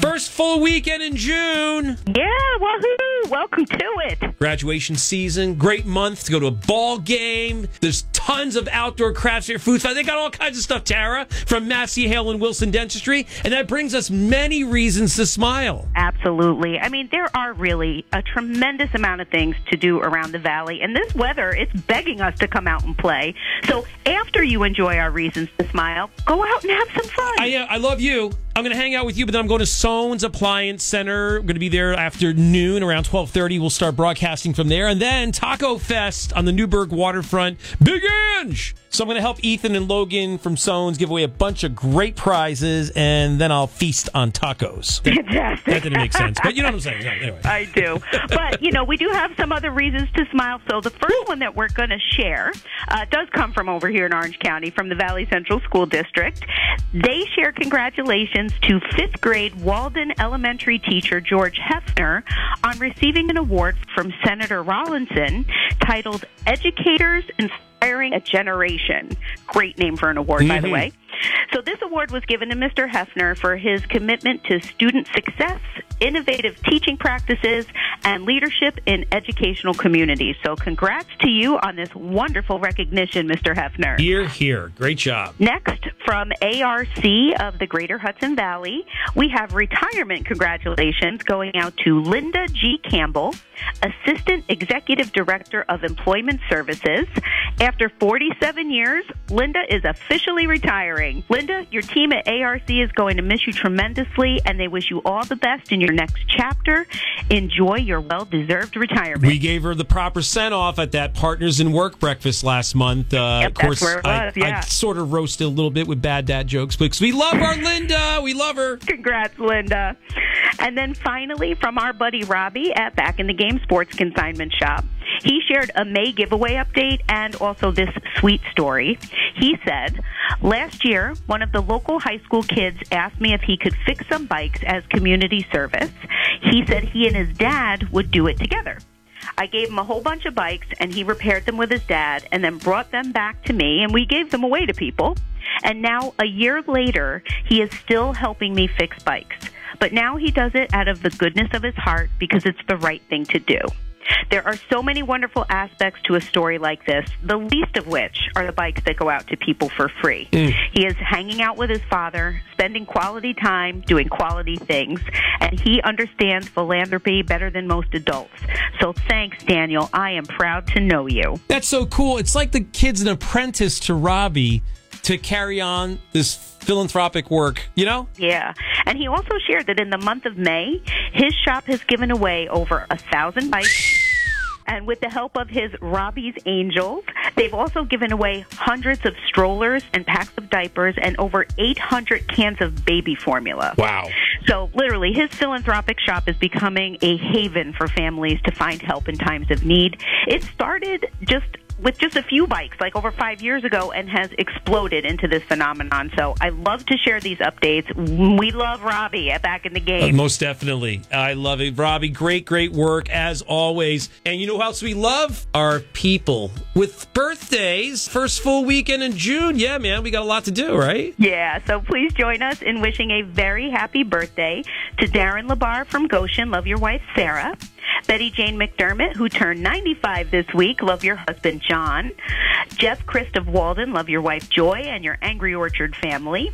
First full weekend in June. Yeah, woohoo! Welcome to it. Graduation season, great month to go to a ball game. There's tons of outdoor crafts here, food. They got all kinds of stuff, Tara, from Massey, Hale, and Wilson Dentistry, and that brings us many reasons to smile. Absolutely. I mean, there are really a tremendous amount of things to do around the valley, and this weather, it's begging us to come out and play. So after you enjoy our reasons to smile, go out and have some fun. I love you. I'm going to hang out with you, but then I'm going to Soane's Appliance Center. I'm going to be there afternoon around 12:30. We'll start broadcasting from there. And then Taco Fest on the Newburgh waterfront. Big Inch! So I'm going to help Ethan and Logan from Soane's give away a bunch of great prizes, and then I'll feast on tacos. Fantastic. That didn't make sense, but you know what I'm saying. Yeah, anyway. I do. But, we do have some other reasons to smile. So the first one that we're going to share does come from over here in Orange County, from the Valley Central School District. They share congratulations to 5th grade Walden Elementary teacher George Hefner on receiving an award from Senator Rollinson titled Educators Inspiring a Generation. Great name for an award, by the way. So this award was given to Mr. Hefner for his commitment to student success, innovative teaching practices, and leadership in educational communities. So congrats to you on this wonderful recognition, Mr. Hefner. Hear, hear. Great job. Next, from ARC of the Greater Hudson Valley, we have retirement congratulations going out to Linda G. Campbell, Assistant Executive Director of Employment Services. After 47 years, Linda is officially retiring. Linda, your team at ARC is going to miss you tremendously, and they wish you all the best in your next chapter. Enjoy your well-deserved retirement. We gave her the proper send-off at that Partners in Work breakfast last month. Of course, that's where it was, yeah. I sort of roasted a little bit with bad dad jokes, because we love our Linda. We love her. Congrats, Linda. And then finally, from our buddy Robbie at Back in the Game Sports Consignment Shop, he shared a May giveaway update and also this sweet story. He said, last year, one of the local high school kids asked me if he could fix some bikes as community service. He said he and his dad would do it together. I gave him a whole bunch of bikes, and he repaired them with his dad and then brought them back to me, and we gave them away to people. And now, a year later, he is still helping me fix bikes. But now he does it out of the goodness of his heart because it's the right thing to do. There are so many wonderful aspects to a story like this, the least of which are the bikes that go out to people for free. He is hanging out with his father, spending quality time, doing quality things, and he understands philanthropy better than most adults. So thanks, Daniel. I am proud to know you. That's so cool. It's like the kid's an apprentice to Robbie to carry on this philanthropic work, you know? Yeah. And he also shared that in the month of May, his shop has given away over 1,000 bikes. And with the help of his Robbie's Angels, they've also given away hundreds of strollers and packs of diapers and over 800 cans of baby formula. Wow. So literally, his philanthropic shop is becoming a haven for families to find help in times of need. It started with just a few bikes, like over 5 years ago, and has exploded into this phenomenon. So I love to share these updates. We love Robbie at Back in the Game. Most definitely. I love it. Robbie, great work as always. And you know who else we love? Our people. With birthdays, first full weekend in June. Yeah, man, we got a lot to do, right? Yeah, so please join us in wishing a very happy birthday to Darren Labar from Goshen. Love your wife, Sarah. Betty Jane McDermott, who turned 95 this week. Love your husband, John. Jeff Christ of Walden. Love your wife, Joy, and your Angry Orchard family.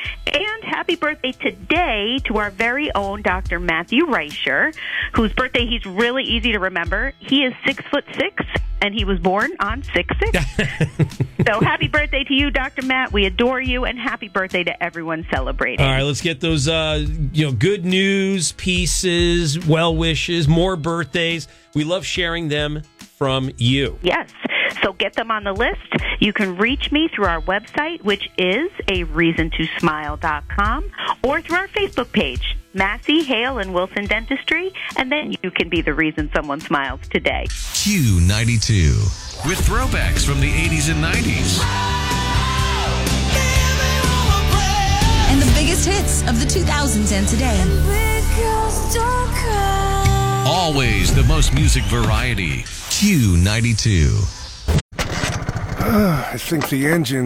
And happy birthday today to our very own Dr. Matthew Reicher, whose birthday he's really easy to remember. He is 6'6", and he was born on 6/6. So happy birthday to you, Dr. Matt. We adore you, and happy birthday to everyone celebrating. All right, let's get those good news pieces, well wishes, more birthdays. We love sharing them from you. Yes. So get them on the list. You can reach me through our website, which is areasontosmile.com, or through our Facebook page, Massey, Hale, and Wilson Dentistry, and then you can be the reason someone smiles today. Q92. With throwbacks from the 80s and 90s. And the biggest hits of the 2000s and today. Always the most music variety. Q92. I think the engine